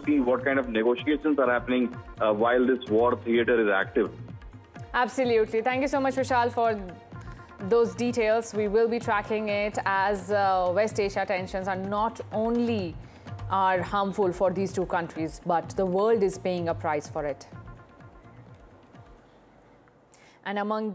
see what kind of negotiations are happening while this war theater is active. Absolutely. Thank you so much, Vishal, for those details. We will be tracking it, as West Asia tensions are not only harmful for these two countries, but the world is paying a price for it. And among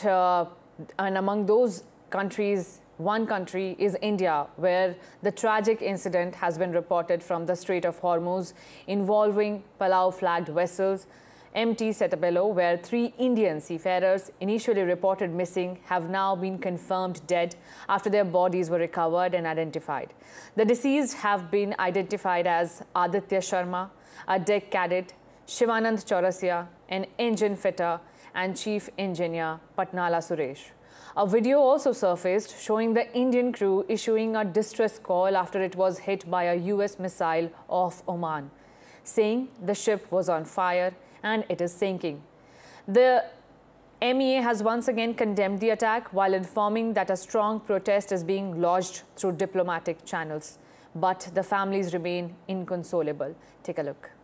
those countries, one country is India, where the tragic incident has been reported from the Strait of Hormuz involving Palau-flagged vessels MT Setabelo, where 3 Indian seafarers initially reported missing have now been confirmed dead after their bodies were recovered and identified. The deceased have been identified as Aditya Sharma, a deck cadet, Shivanand Chaurasia, an engine fitter, and Chief Engineer Patnala Suresh. A video also surfaced showing the Indian crew issuing a distress call after it was hit by a US missile off Oman, saying the ship was on fire and it is sinking. The MEA has once again condemned the attack while informing that a strong protest is being lodged through diplomatic channels. But the families remain inconsolable. Take a look.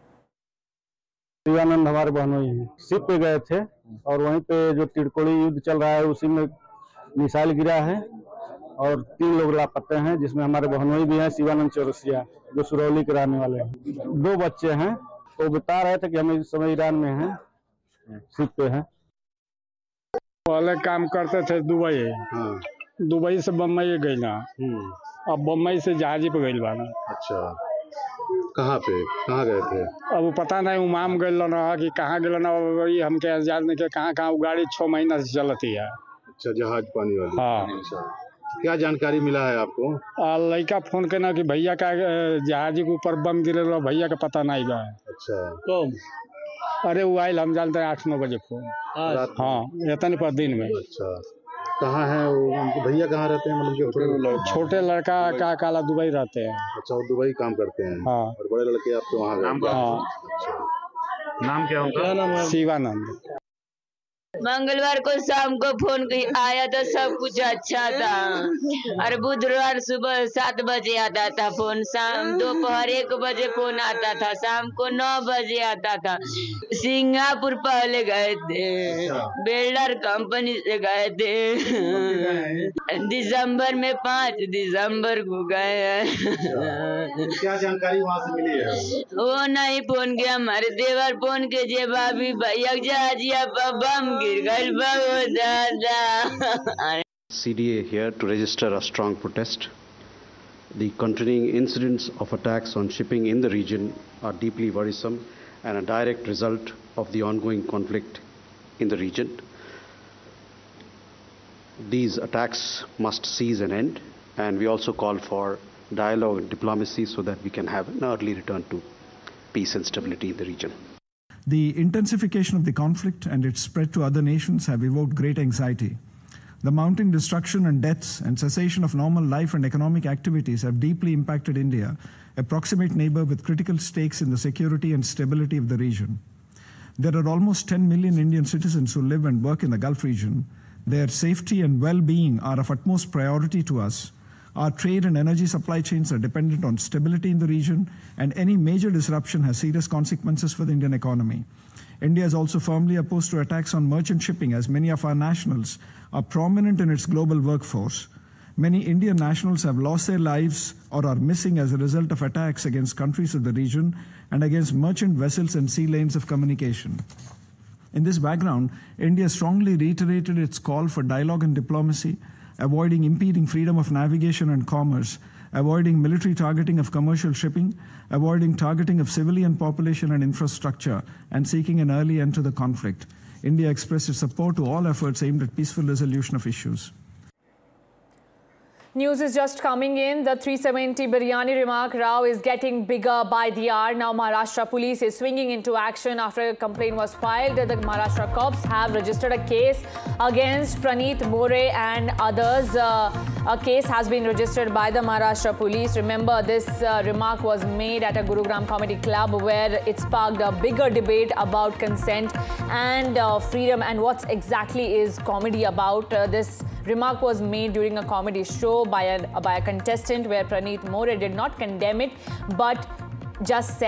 Shivanand हमारे बहनोई हैं, ship पे गए थे और वहीं पे जो तिरकोड़ी युद्ध चल रहा है उसी में मिसाइल गिरा है और 3 लोग लापता हैं, जिसमें हमारे बहनोई भी हैं, शिवानंद चौरसिया, जो सुरौली के रहने वाले हैं। 2 बच्चे हैं, वो बता रहे थे कि हम इस समय ईरान में हैं, शिप पे हैं। पहले काम करते थे दुबई, दुबई से बम्बई गई ना, अब बम्बई से जहाजी पे गई बाना। अच्छा, कहाँ गए थे? अब पता नहीं उमाम गए ना कि कहाँ गए ना, वही हमके आजाद नहीं के कहाँ गाड़ी 6 महीना से चलती है। अच्छा, जहाज पानी वाली। हाँ। क्या जानकारी मिला है आपको? लड़का फोन करना कि भैया का जहाजी के ऊपर बम गिरे, भैया का पता नहीं बा। अच्छा, तो अरे वो आयल हम जानते हैं 8-9 बजे फोन। हाँ, इतने पर दिन में। अच्छा, कहाँ है वो भैया? कहाँ रहते हैं? मतलब छोटे लड़का का काला दुबई रहते हैं। अच्छा, वो दुबई काम करते हैं। हाँ। और बड़े लड़के आपके वहाँ गए? हाँ। अच्छा, नाम क्या होगा? शिवानंद। मंगलवार को शाम को फोन आया तो सब कुछ अच्छा था, और बुधवार सुबह 7 बजे आता था फोन, शाम दोपहर 1 बजे फोन आता था, शाम को 9 बजे आता था। सिंगापुर पहले गए थे, बिल्डर कंपनी से गए थे, दिसंबर में 5 दिसंबर को गए हैं। क्या जानकारी वहाँ से मिली है? वो नहीं फोन किया, हमारे देवर फोन के जे भाभी भैया जहाजिया बम CDA here to register a strong protest. The continuing incidents of attacks on shipping in the region are deeply worrisome and a direct result of the ongoing conflict in the region. These attacks must cease and end, and we also call for dialogue and diplomacy so that we can have an early return to peace and stability in the region. The intensification of the conflict and its spread to other nations have evoked great anxiety. The mounting destruction and deaths and cessation of normal life and economic activities have deeply impacted India, a proximate neighbor with critical stakes in the security and stability of the region. There are almost 10 million Indian citizens who live and work in the Gulf region. Their safety and well-being are of utmost priority to us. Our trade and energy supply chains are dependent on stability in the region, and any major disruption has serious consequences for the Indian economy. India is also firmly opposed to attacks on merchant shipping, as many of our nationals are prominent in its global workforce. Many Indian nationals have lost their lives or are missing as a result of attacks against countries of the region and against merchant vessels and sea lanes of communication. In this background, India strongly reiterated its call for dialogue and diplomacy, avoiding impeding freedom of navigation and commerce, avoiding military targeting of commercial shipping, avoiding targeting of civilian population and infrastructure, and seeking an early end to the conflict. India expressed its support to all efforts aimed at peaceful resolution of issues. News is just coming in. The 370 biryani remark row is getting bigger by the hour. Now Maharashtra police is swinging into action after a complaint was filed. The Maharashtra cops have registered a case against Praneeth More and others. A case has been registered by the Maharashtra police. Remember, this remark was made at a Gurugram Comedy Club where it sparked a bigger debate about consent and freedom and what exactly is comedy about. This remark was made during a comedy show by a contestant where Praneeth More did not condemn it but just said